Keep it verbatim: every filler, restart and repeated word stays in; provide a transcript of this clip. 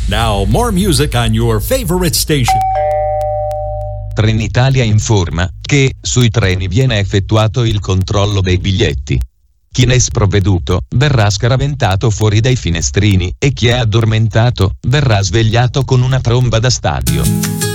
Now, more music on your favorite station. Trenitalia informa che sui treni viene effettuato il controllo dei biglietti. Chi ne è sprovveduto verrà scaraventato fuori dai finestrini e chi è addormentato verrà svegliato con una tromba da stadio.